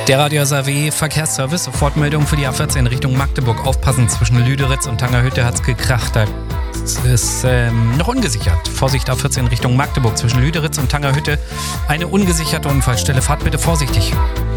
Der Radio SAW Verkehrsservice, Sofortmeldung für die A14 Richtung Magdeburg. Aufpassen, zwischen Lüderitz und Tangerhütte hat's gekracht. Da ist noch ungesichert. Vorsicht, A14 Richtung Magdeburg. Zwischen Lüderitz und Tangerhütte eine ungesicherte Unfallstelle. Fahrt bitte vorsichtig.